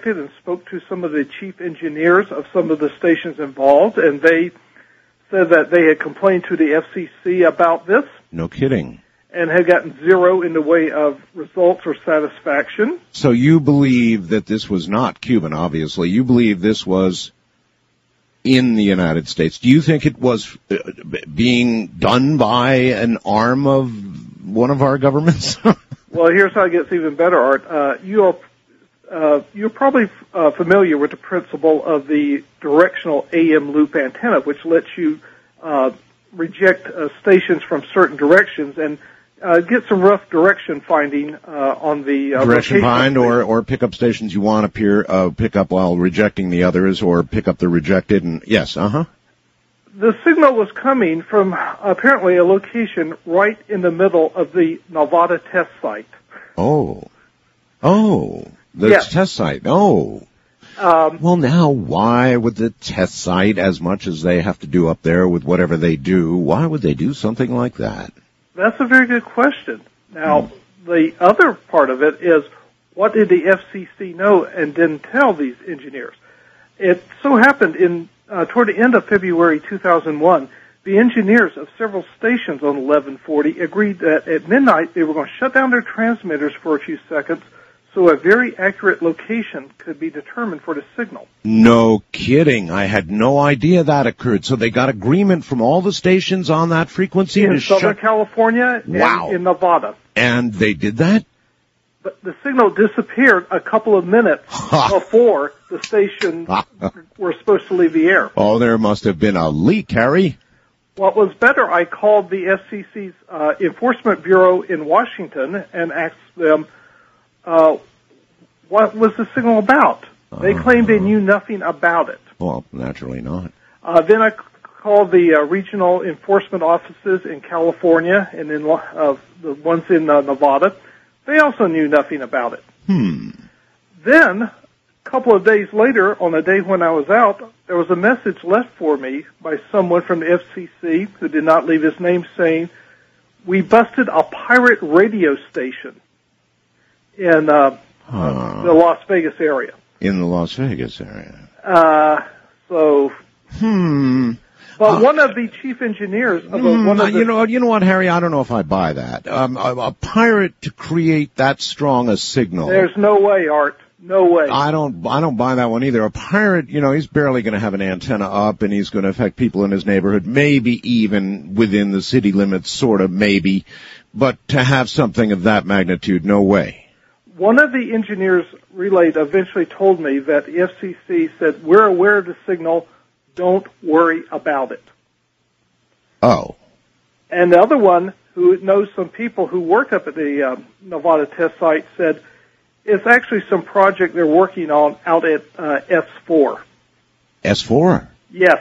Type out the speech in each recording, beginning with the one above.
and spoke to some of the chief engineers of some of the stations involved, and they said that they had complained to the FCC about this. No kidding. And had gotten zero in the way of results or satisfaction. So you believe that this was not Cuban, obviously. You believe this was in the United States. Do you think it was being done by an arm of one of our governments? Well, here's how it gets even better, Art. You're probably familiar with the principle of the directional AM loop antenna, which lets you reject stations from certain directions and get some rough direction finding on the direction find or pick up stations you want to pick up while rejecting the others, or pick up the rejected. And yes, The signal was coming from apparently a location right in the middle of the Nevada test site. The test site. Well, now, why would the test site, as much as they have to do up there with whatever they do, why would they do something like that? That's a very good question. Now, the other part of it is, what did the FCC know and didn't tell these engineers? It so happened toward the end of February 2001, the engineers of several stations on 1140 agreed that at midnight they were going to shut down their transmitters for a few seconds so a very accurate location could be determined for the signal. No kidding. I had no idea that occurred. So they got agreement from all the stations on that frequency in Southern California and in Nevada. And they did that? But the signal disappeared a couple of minutes before the station were supposed to leave the air. Oh, there must have been a leak, Harry. What was better, I called the FCC's Enforcement Bureau in Washington and asked them, what was the signal about? They claimed they knew nothing about it. Well, naturally not. Then I called the regional enforcement offices in California and in the ones in Nevada. They also knew nothing about it. Then, a couple of days later, on a day when I was out, there was a message left for me by someone from the FCC who did not leave his name, saying, "We busted a pirate radio station in the Las Vegas area." In the Las Vegas area. But one of the chief engineers of you know what, Harry? I don't know if I buy that. A pirate to create that strong a signal. There's no way, Art. No way. I don't buy that one either. A pirate, he's barely going to have an antenna up, and he's going to affect people in his neighborhood, maybe even within the city limits, sort of, maybe. But to have something of that magnitude, no way. One of the engineers relayed eventually told me that the FCC said, "We're aware of the signal. Don't worry about it." Oh. And the other one, who knows some people who work up at the Nevada test site, said it's actually some project they're working on out at S4. S4? Yes.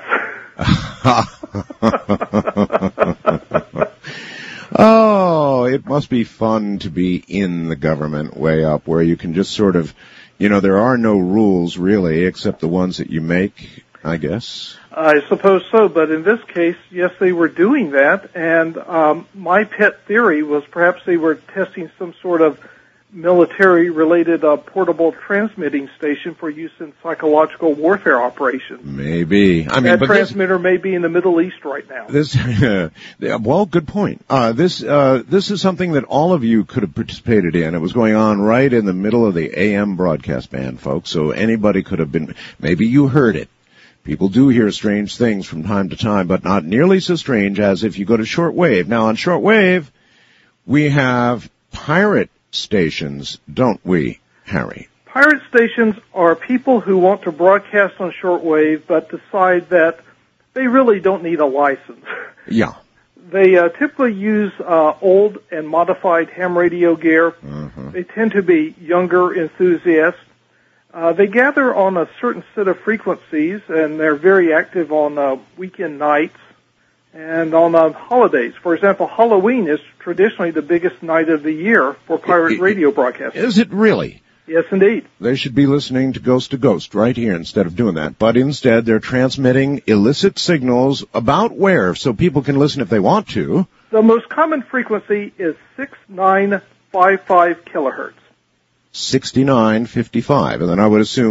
Oh, it must be fun to be in the government way up, where you can just sort of, there are no rules really except the ones that you make, I guess. I suppose so, but in this case, yes, they were doing that, and my pet theory was perhaps they were testing some sort of military-related portable transmitting station for use in psychological warfare operations. Maybe. That transmitter may be in the Middle East right now. Well, good point. This is something that all of you could have participated in. It was going on right in the middle of the AM broadcast band, folks, so anybody could have been, maybe you heard it. People do hear strange things from time to time, but not nearly so strange as if you go to shortwave. Now, on shortwave, we have pirate stations, don't we, Harry? Pirate stations are people who want to broadcast on shortwave but decide that they really don't need a license. Yeah. They typically use old and modified ham radio gear. Mm-hmm. They tend to be younger enthusiasts. They gather on a certain set of frequencies, and they're very active on weekend nights and on holidays. For example, Halloween is traditionally the biggest night of the year for pirate radio broadcasting. Is it really? Yes, indeed. They should be listening to Ghost right here instead of doing that. But instead, they're transmitting illicit signals about where, so people can listen if they want to. The most common frequency is 6955 kilohertz. 6955, and then I would assume